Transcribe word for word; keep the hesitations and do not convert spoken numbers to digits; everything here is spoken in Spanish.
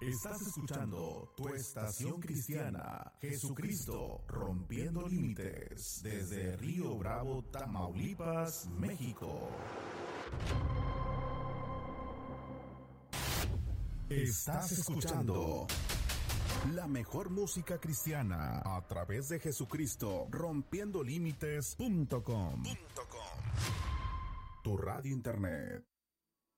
Estás escuchando tu estación cristiana, Jesucristo rompiendo límites, desde Río Bravo, Tamaulipas, México. Estás escuchando la mejor música cristiana a través de Jesucristo rompiendo límites punto com. Tu radio internet.